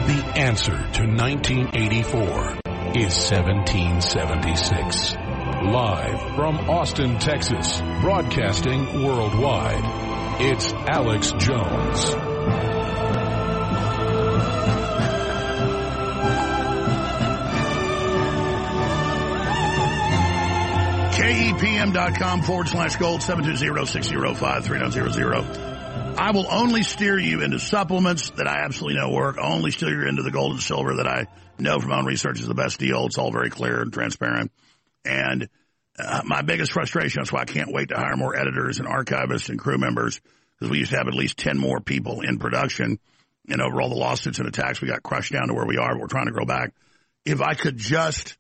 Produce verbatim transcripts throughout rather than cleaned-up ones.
The answer to nineteen eighty-four is seventeen seventy-six. Live from Austin, Texas, broadcasting worldwide, it's Alex Jones. K E P M dot com forward slash gold, seven two zero, six zero five, three nine zero zero. I will only steer you into supplements that I absolutely know work. I'll only steer you into the gold and silver that I know from my own research is the best deal. It's all very clear and transparent. And uh, my biggest frustration, that's why I can't wait to hire more editors and archivists and crew members, because we used to have at least ten more people in production. And over all the lawsuits and attacks, we got crushed down to where we are, but we're trying to grow back. If I could just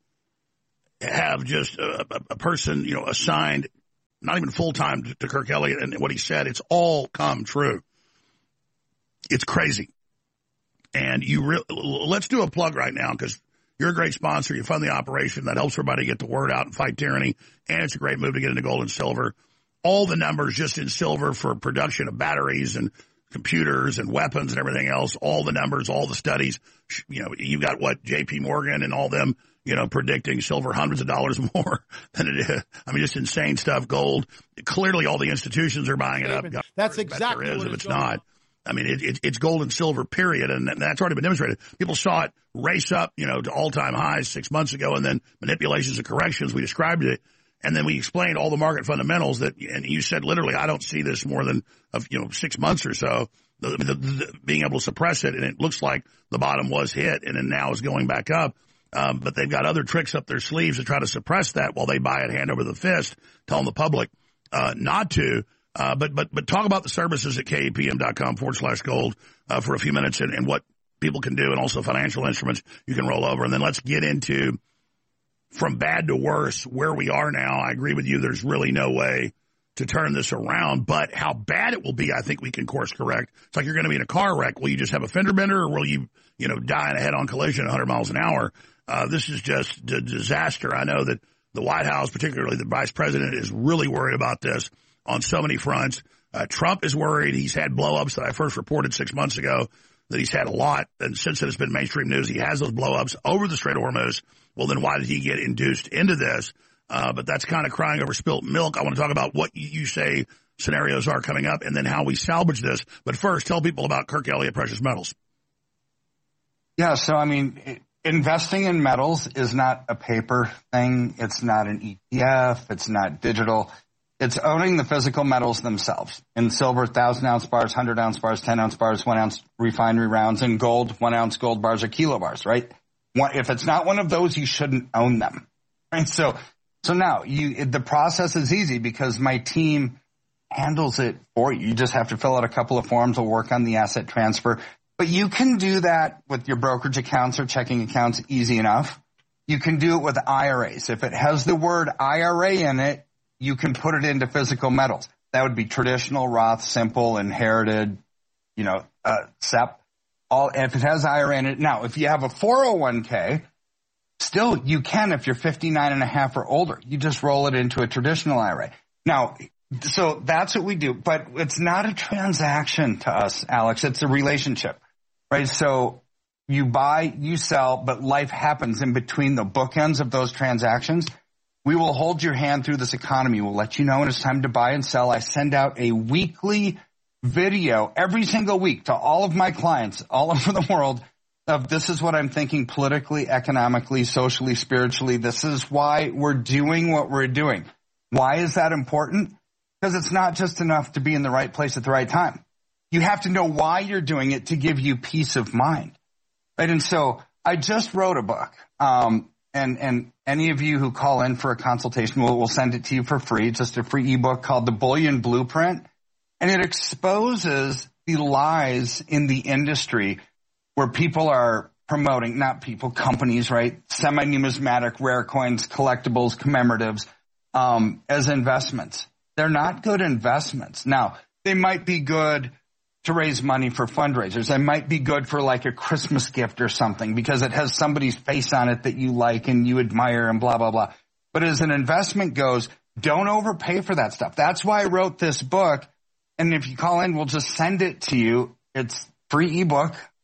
have just a, a, a person, you know, assigned, not even full-time to, to Kirk Elliott and what he said, it's all come true. It's crazy. And you re- let's do a plug right now, because you're a great sponsor. You fund the operation. That helps everybody get the word out and fight tyranny. And it's a great move to get into gold and silver. All the numbers just in silver for production of batteries and computers and weapons and everything else, all the numbers, all the studies. You know, you got what, J P Morgan and all them, you know, predicting silver hundreds of dollars more than it is. I mean, just insane stuff. Gold. Clearly all the institutions are buying it up. That's exactly there is, what if it's it's not. on. I mean, it, it, it's gold and silver, period, and that's already been demonstrated. People saw it race up, you know, to all-time highs six months ago, and then manipulations and corrections. We described it, and then we explained all the market fundamentals that, and you said literally, I don't see this more than, of you know, six months or so, the, the, the, being able to suppress it, and it looks like the bottom was hit, and then now is going back up. Um, but they've got other tricks up their sleeves to try to suppress that while they buy it hand over the fist, telling the public uh, not to. Uh, but, but, but talk about the services at K E P M dot com forward slash gold, uh, for a few minutes and, and what people can do, and also financial instruments you can roll over. And then let's get into, from bad to worse, where we are now. I agree with you. There's really no way to turn this around, but how bad it will be, I think we can course correct. It's like you're going to be in a car wreck. Will you just have a fender bender, or will you, you know, die in a head-on collision at one hundred miles an hour? Uh, this is just a disaster. I know that the White House, particularly the vice president, is really worried about this on so many fronts. Uh, Trump is worried. He's had blow-ups that I first reported six months ago, that he's had a lot. And since it has been mainstream news, he has those blow-ups over the Strait of Hormuz. Well, then why did he get induced into this? Uh, but that's kind of crying over spilt milk. I want to talk about what you say scenarios are coming up, and then how we salvage this. But first, tell people about Kirk Elliott Precious Metals. Yeah, so, I mean, it, investing in metals is not a paper thing. It's not an E T F. It's not digital. It's owning the physical metals themselves. In silver, one thousand ounce bars, one hundred ounce bars, ten ounce bars, one ounce refinery rounds. In gold, one ounce gold bars or kilo bars, right? If it's not one of those, you shouldn't own them. Right? So, so now you, the process is easy because my team handles it for you. You just have to fill out a couple of forms. We'll work on the asset transfer. But you can do that with your brokerage accounts or checking accounts easy enough. You can do it with I R As. If it has the word I R A in it, you can put it into physical metals. That would be traditional, Roth, simple, inherited, you know, uh, S E P. All, if it has I R A in it. Now, if you have a four oh one k, still you can if you're fifty-nine and a half or older. You just roll it into a traditional I R A. Now, so that's what we do. But it's not a transaction to us, Alex. It's a relationship, right? So you buy, you sell, but life happens in between the bookends of those transactions. We will hold your hand through this economy. We'll let you know when it's time to buy and sell. I send out a weekly video every single week to all of my clients all over the world of this is what I'm thinking politically, economically, socially, spiritually. This is why we're doing what we're doing. Why is that important? Because it's not just enough to be in the right place at the right time. You have to know why you're doing it to give you peace of mind. Right? And so I just wrote a book. Um, and, and any of you who call in for a consultation, we'll, we'll send it to you for free. It's just a free ebook called The Bullion Blueprint. And it exposes the lies in the industry where people are promoting, not people, companies, right? Semi-numismatic, rare coins, collectibles, commemoratives, um, as investments. They're not good investments. Now, they might be good to raise money for fundraisers. They might be good for like a Christmas gift or something because it has somebody's face on it that you like and you admire and blah, blah, blah. But as an investment goes, don't overpay for that stuff. That's why I wrote this book. And if you call in, we'll just send it to you. It's free ebook.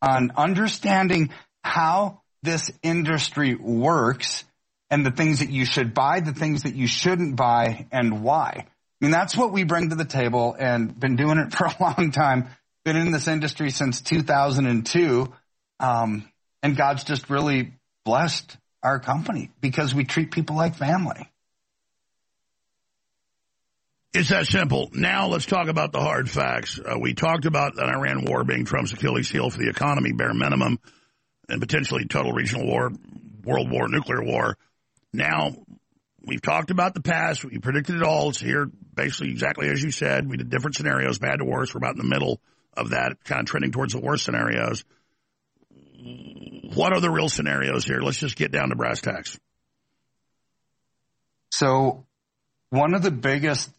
on understanding how this industry works and the things that you should buy, the things that you shouldn't buy, and why. I mean, that's what we bring to the table, and been doing it for a long time. Been in this industry since two thousand two, um, and God's just really blessed our company because we treat people like family. It's that simple. Now let's talk about the hard facts. Uh, we talked about an Iran war being Trump's Achilles heel for the economy, bare minimum, and potentially total regional war, world war, nuclear war. Now, we've talked about the past. We predicted it all. It's here basically exactly as you said. We did different scenarios, bad to worse. We're about in the middle of that, kind of trending towards the worst scenarios. What are the real scenarios here? Let's just get down to brass tacks. So one of the biggest